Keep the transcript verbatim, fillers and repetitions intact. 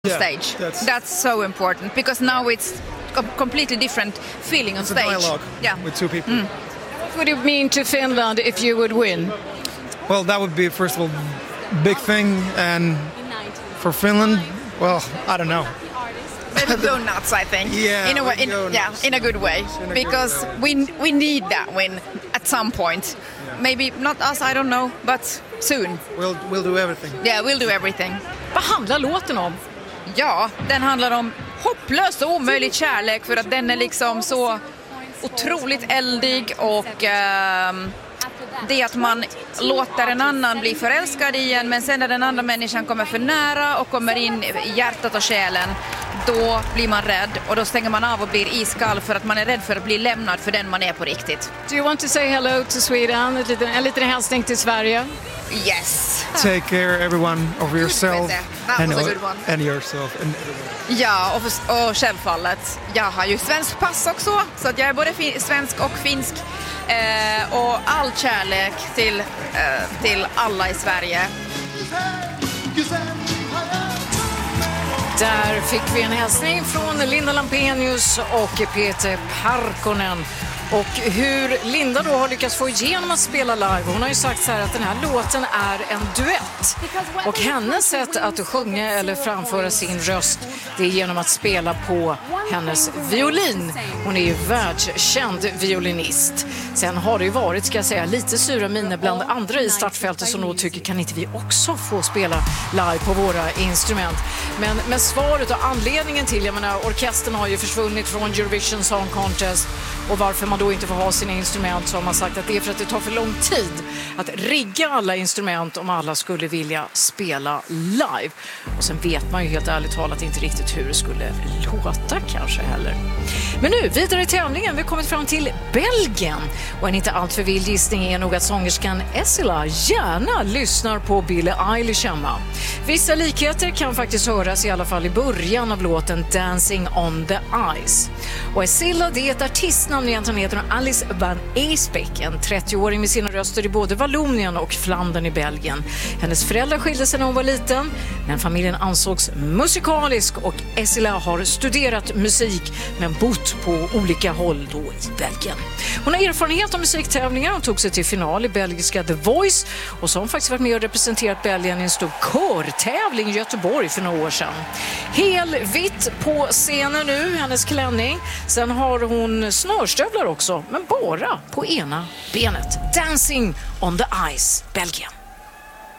Yeah, stage. that's- That's so important because now it's a completely different feeling on It's a stage. dialogue Yeah. with two people. What would it mean to Finland if you would win? Well, that would be, first of all, big thing. And for Finland, well, I don't know. They would go nuts, I think. Yeah, in a way, we'd in, go yeah, nuts. in a good way, In a good because way. we we need that win at some point. Maybe not us, I don't know, but soon. We'll we'll do everything. Yeah, we'll do everything. Vad handlar låten om? Ja, den handlar om hopplös och omöjlig kärlek för att den är liksom så otroligt eldig och ehm, det att man låter en annan bli förälskad i en, men sen när den andra människan kommer för nära och kommer in i hjärtat och själen, då blir man rädd och då stänger man av och blir iskall för att man är rädd för att bli lämnad för den man är på riktigt. Do you want to say hello to Sweden? En liten, en liten hälsning till Sverige. Yes! Take care, everyone, of yourself Peter. That and, was a good one. and yourself. And everyone. Ja, och, för, och självfallet. Jag har ju svensk pass också, så att jag är både fi- svensk och finsk. Eh, och all kärlek till, eh, till alla i Sverige. Där fick vi en hälsning från Linda Lampenius och Peter Parkkonen. Och hur Linda då har lyckats få igenom att spela live. Hon har ju sagt så här att den här låten är en duett. Och hennes sätt att sjunga eller framföra sin röst, det är genom att spela på hennes violin. Hon är ju världskänd violinist. Sen har det ju varit, ska jag säga, lite sura miner bland andra i startfältet som då tycker, kan inte vi också få spela live på våra instrument? Men med svaret och anledningen till, jag menar, orkestern har ju försvunnit från Eurovision Song Contest, och varför man då inte får ha sina instrument, så har man sagt att det är för att det tar för lång tid att rigga alla instrument om alla skulle vilja spela live. Och sen vet man ju helt ärligt talat inte riktigt hur det skulle låta kanske heller. Men nu, vidare i tävlingen. Vi har kommit fram till Belgien. Och en inte alltför vild gissning är nog att sångerskan Essila gärna lyssnar på Billie Eilish hemma. Vissa likheter kan faktiskt höras i alla fall i början av låten Dancing on the Ice. Och Essila, det är ett artistnamn egentligen, heter Alice van Eesbeek, en trettio-åring med sina röster i både Vallonien och Flandern i Belgien. Hennes föräldrar skilde sig när hon var liten, men familjen ansågs musikalisk och Essila har studerat musik men bott på olika håll då i Belgien. Hon har erfarenhet av musiktävlingar. Hon tog sig till final i belgiska The Voice och så har hon faktiskt varit med och representerat Belgien i en stor körtävling i Göteborg för några år sedan. Helvitt på scenen nu, hennes klänning. Sen har hon snörstövlar också, men bara på ena benet. Dancing on the Ice, Belgien.